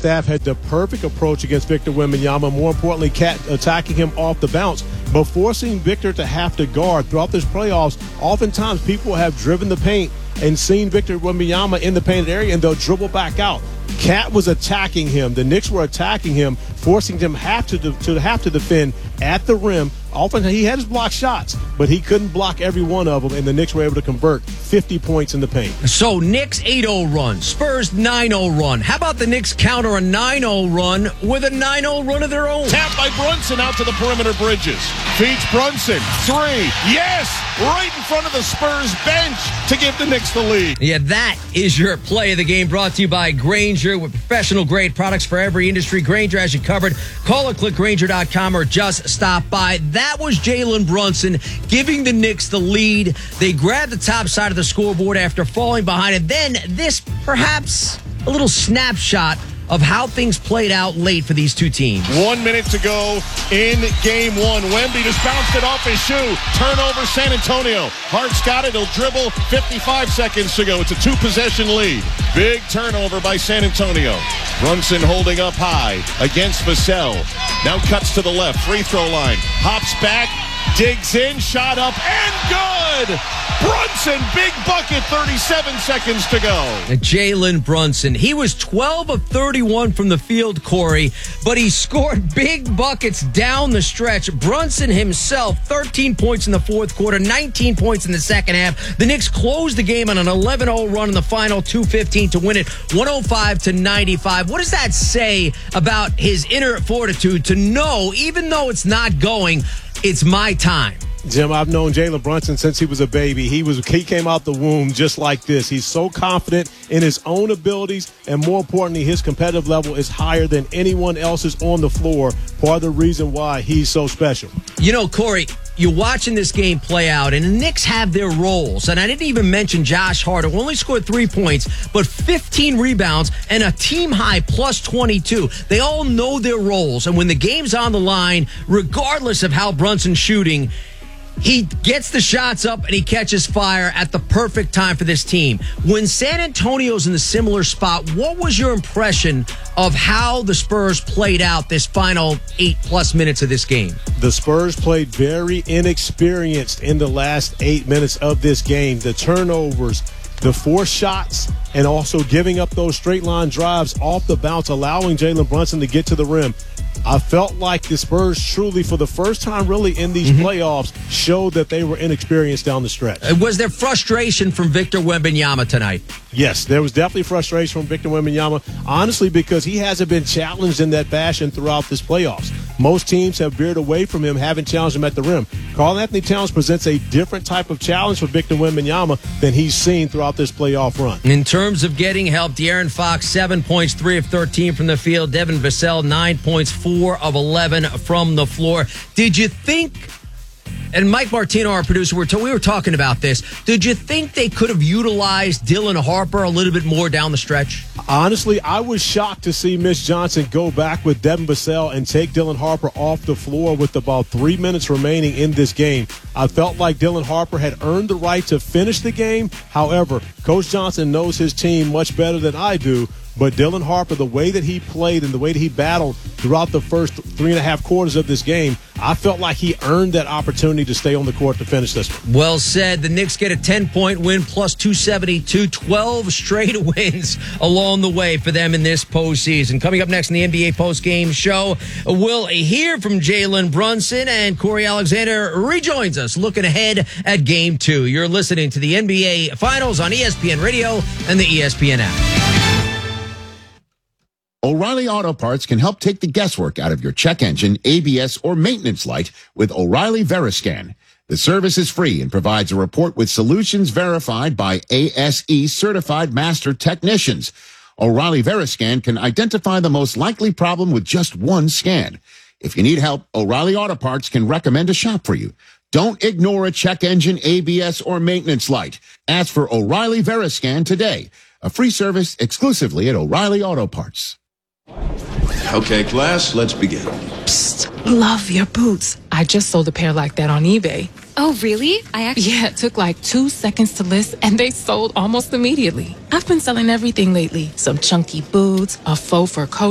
staff had the perfect approach against Victor Wembanyama. More importantly, Cat attacking him off the bounce, but forcing Victor to have to guard throughout this playoffs. Oftentimes, people have driven the paint and seen Victor Wembanyama in the painted area, and they'll dribble back out. Cat was attacking him. The Knicks were attacking him, forcing him to have to defend at the rim. Often he had his block shots, but he couldn't block every one of them, and the Knicks were able to convert 50 points in the paint. So Knicks 8-0 run, Spurs 9-0 run. How about the Knicks counter a 9-0 run with a 9-0 run of their own? Tap by Brunson out to the perimeter Bridges. Feeds Brunson. 3. Yes! Right in front of the Spurs bench to give the Knicks the lead. Yeah, that is your play of the game, brought to you by Grainger, with professional-grade products for every industry. Grainger has you covered. Call or click Grainger.com or just stop by. That was Jalen Brunson giving the Knicks the lead. They grabbed the top side of the scoreboard after falling behind. And then this, perhaps a little snapshot of how things played out late for these two teams. 1 minute to go in game one. Wemby just bounced it off his shoe. Turnover, San Antonio. Hart's got it. He'll dribble. 55 seconds to go. It's a 2-possession lead. Big turnover by San Antonio. Brunson holding up high against Vassell. Now cuts to the left. Free throw line. Hops back. Digs in. Shot up and good. Brunson, big bucket, 37 seconds to go. Jalen Brunson, he was 12 of 31 from the field, Corey, but he scored big buckets down the stretch. Brunson himself, 13 points in the fourth quarter, 19 points in the second half. The Knicks closed the game on an 11-0 run in the final 2:15 to win it, 105-95. What does that say about his inner fortitude to know, even though it's not going, it's my time? Jim, I've known Jalen Brunson since he was a baby. He came out the womb just like this. He's so confident in his own abilities, and more importantly, his competitive level is higher than anyone else's on the floor. Part of the reason why he's so special. You know, Corey, you're watching this game play out, and the Knicks have their roles. And I didn't even mention Josh Hart, who only scored 3 points, but 15 rebounds and a team-high plus 22. They all know their roles, and when the game's on the line, regardless of how Brunson's shooting, he gets the shots up and he catches fire at the perfect time for this team. When San Antonio's in the similar spot, what was your impression of how the Spurs played out this final 8+ minutes of this game? The Spurs played very inexperienced in the last 8 minutes of this game. The turnovers, the forced shots, and also giving up those straight line drives off the bounce, allowing Jalen Brunson to get to the rim. I felt like the Spurs truly, for the first time really in these playoffs, showed that they were inexperienced down the stretch. Was there frustration from Victor Wembanyama tonight? Yes, there was definitely frustration from Victor Wembanyama, honestly, because he hasn't been challenged in that fashion throughout this playoffs. Most teams have veered away from him, haven't challenged him at the rim. Karl-Anthony Towns presents a different type of challenge for Victor Wembanyama than he's seen throughout this playoff run. In terms of getting help, De'Aaron Fox, 7 points, 3 of 13 from the field. Devin Vassell, 9 points, 4 of 11 from the floor. Did you think, and Mike Martino, our producer, we were talking about this, did you think they could have utilized Dylan Harper a little bit more down the stretch? Honestly, I was shocked to see Mitch Johnson go back with Devin Vassell and take Dylan Harper off the floor with about 3 minutes remaining in this game. I felt like Dylan Harper had earned the right to finish the game. However, Coach Johnson knows his team much better than I do. But Dylan Harper, the way that he played and the way that he battled throughout the first 3.5 quarters of this game, I felt like he earned that opportunity to stay on the court to finish this one. Well said. The Knicks get a 10-point win plus 272, 12 straight wins along the way for them in this postseason. Coming up next in the NBA postgame show, we'll hear from Jalen Brunson, and Corey Alexander rejoins us looking ahead at Game 2. You're listening to the NBA Finals on ESPN Radio and the ESPN app. O'Reilly Auto Parts can help take the guesswork out of your check engine, ABS, or maintenance light with O'Reilly Veriscan. The service is free and provides a report with solutions verified by ASE certified master technicians. O'Reilly Veriscan can identify the most likely problem with just one scan. If you need help, O'Reilly Auto Parts can recommend a shop for you. Don't ignore a check engine, ABS, or maintenance light. Ask for O'Reilly Veriscan today. A free service exclusively at O'Reilly Auto Parts. Okay, class, let's begin. Psst, love your boots. I just sold a pair like that on eBay. Oh, really? Yeah, it took like 2 seconds to list, and they sold almost immediately. I've been selling everything lately. Some chunky boots, a faux fur coat.